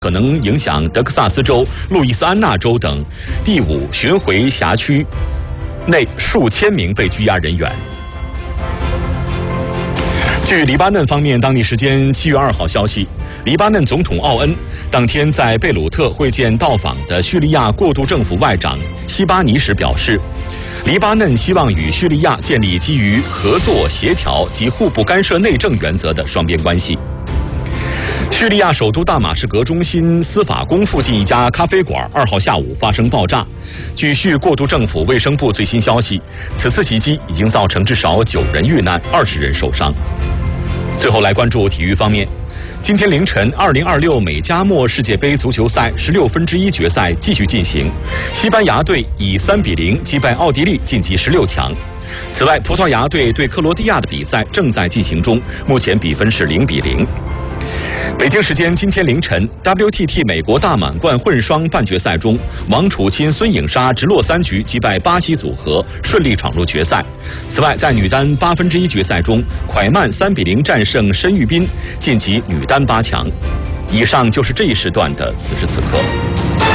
可能影响德克萨斯州、路易斯安那州等第5巡回辖区内数千名被拘押人员。据黎巴嫩方面当地时间7月2号消息，黎巴嫩总统奥恩当天在贝鲁特会见到访的叙利亚过渡政府外长西巴尼时表示，黎巴嫩希望与叙利亚建立基于合作、协调及互不干涉内政原则的双边关系。叙利亚首都大马士革中心司法宫附近一家咖啡馆2号下午发生爆炸。据叙过渡政府卫生部最新消息，此次袭击已经造成至少9人遇难，20人受伤。最后来关注体育方面，今天凌晨，2026美加墨世界杯足球赛16分之1决赛继续进行，西班牙队以3比0击败奥地利晋级16强。此外，葡萄牙队对克罗地亚的比赛正在进行中，目前比分是0比0。北京时间今天凌晨 ，WTT 美国大满贯混双半决赛中，王楚钦、孙颖莎直落3局击败巴西组合，顺利闯入决赛。此外，在女单8分之1决赛中，蒯曼3比0战胜申玉斌，晋级女单8强。以上就是这一时段的此时此刻。